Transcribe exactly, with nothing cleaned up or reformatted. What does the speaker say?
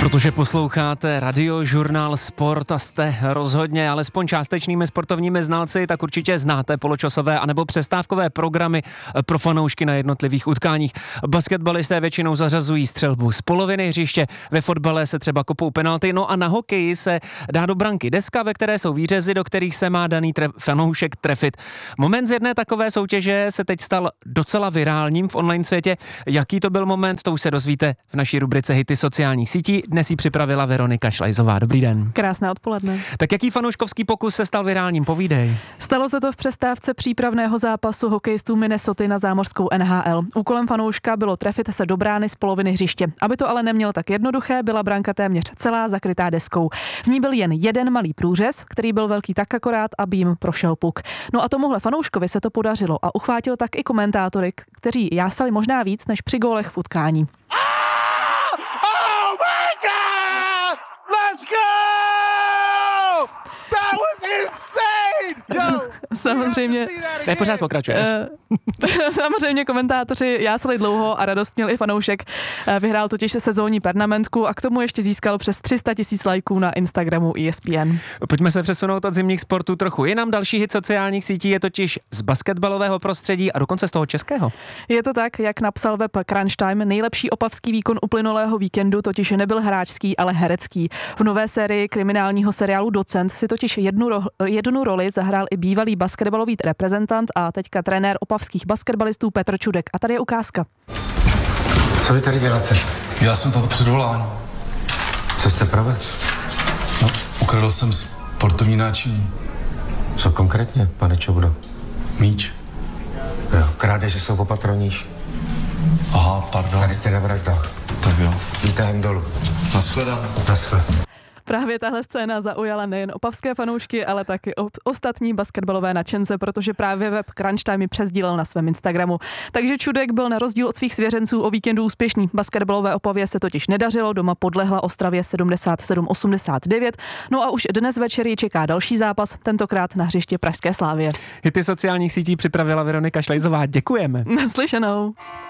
Protože posloucháte Radiožurnál Sport a jste rozhodně alespoň částečnými sportovními znalci, tak určitě znáte poločasové anebo přestávkové programy pro fanoušky na jednotlivých utkáních. Basketbalisté většinou zařazují střelbu z poloviny hřiště, ve fotbale se třeba kopou penalty, no a na hokeji se dá do branky deska, ve které jsou výřezy, do kterých se má daný tref, fanoušek trefit. Moment z jedné takové soutěže se teď stal docela virálním v online světě. Jaký to byl moment, to už se dozvíte v naší rubrice Hity sociálních sítí. Dnes ji připravila Veronika Šlajzová. Dobrý den. Krásné odpoledne. Tak jaký fanouškovský pokus se stal virálním? Povídej. Stalo se to v přestávce přípravného zápasu hokejistů Minnesoty na zámořskou N H L. Úkolem fanouška bylo trefit se do brány z poloviny hřiště. Aby to ale neměl tak jednoduché, byla branka téměř celá zakrytá deskou. V ní byl jen jeden malý průřez, který byl velký tak akorát, aby jim prošel puk. No a tomuhle fanouškovi se to podařilo a uchvátil tak i komentátory, kteří jásali možná víc než při gólech v utkání. Let's go! That was insane! Yo, Samozřejmě, ne, pořád pokračuješ. samozřejmě komentátoři jásali dlouho a radost měl i fanoušek. Vyhrál totiž sezónní pernamentku a k tomu ještě získal přes tři sta tisíc lajků na Instagramu E S P N. Pojďme se přesunout od zimních sportů trochu jinam. Další hit sociálních sítí je totiž z basketbalového prostředí a dokonce z toho českého. Je to tak, jak napsal web Crunch Time, nejlepší opavský výkon uplynulého víkendu totiž nebyl hráčský, ale herecký. V nové sérii kriminálního seriálu Docent si totiž jednu, ro- jednu roli zahrál i bývalý basketbalový reprezentant a teďka trenér opavských basketbalistů Petr Čudek. A tady je ukázka. Co vy tady děláte? Já jsem tady předvolán. Co jste pravě? No, ukradl jsem sportovní náčiní. Co konkrétně, pane Čoudo? Míč. Jo, krádeže jsou opatrovnější. Aha, pardon. Tady jste na vraždách. Tak jo. Vítáme dolů. Nashledanou. Naschle. Právě tahle scéna zaujala nejen opavské fanoušky, ale taky o- ostatní basketbalové nadšence, protože právě web Crunch Time přesdílel na svém Instagramu. Takže Čudek byl na rozdíl od svých svěřenců o víkendu úspěšný. Basketbalové Opavě se totiž nedařilo, doma podlehla Ostravě sedmdesát sedm osmdesát devět. No a už dnes večer ji čeká další zápas, tentokrát na hřiště Pražské Slávie. Hity sociálních sítí připravila Veronika Šlajzová. Děkujeme. Naslyšenou.